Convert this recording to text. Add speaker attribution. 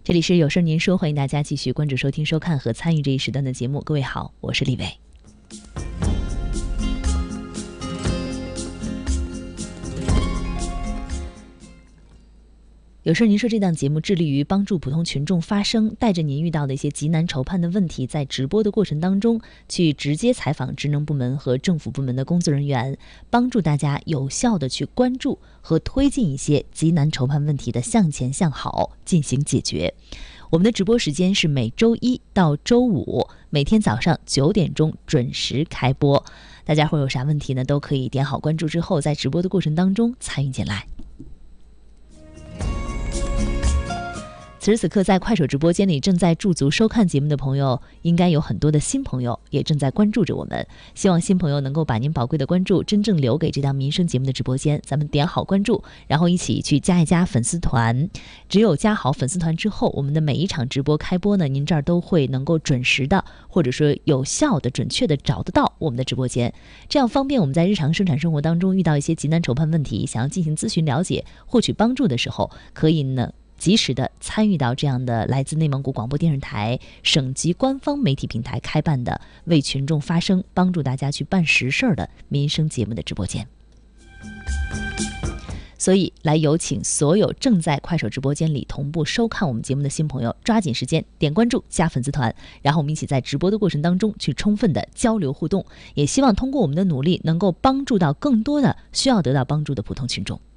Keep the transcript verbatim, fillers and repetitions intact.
Speaker 1: 这里是有事您说，欢迎大家继续关注收听收看和参与这一时段的节目。各位好，我是李伟。有事您说这档节目致力于帮助普通群众发声，带着您遇到的一些急难愁盼的问题，在直播的过程当中去直接采访职能部门和政府部门的工作人员，帮助大家有效的去关注和推进一些急难愁盼问题的向前向好进行解决。我们的直播时间是每周一到周五，每天早上九点钟准时开播。大家会有啥问题呢？都可以点好关注之后，在直播的过程当中参与进来。此时此刻，在快手直播间里正在驻足收看节目的朋友，应该有很多的新朋友也正在关注着我们。希望新朋友能够把您宝贵的关注真正留给这档民生节目的直播间。咱们点好关注，然后一起去加一加粉丝团。只有加好粉丝团之后，我们的每一场直播开播呢，您这儿都会能够准时的，或者说有效的、准确的找得到我们的直播间。这样方便我们在日常生产生活当中遇到一些急难愁盼问题，想要进行咨询了解、获取帮助的时候，可以呢及时的参与到这样的来自内蒙古广播电视台省级官方媒体平台开办的为群众发声、帮助大家去办实事的民生节目的直播间。所以来有请所有正在快手直播间里同步收看我们节目的新朋友，抓紧时间点关注、加粉丝团，然后我们一起在直播的过程当中去充分的交流互动，也希望通过我们的努力能够帮助到更多的需要得到帮助的普通群众。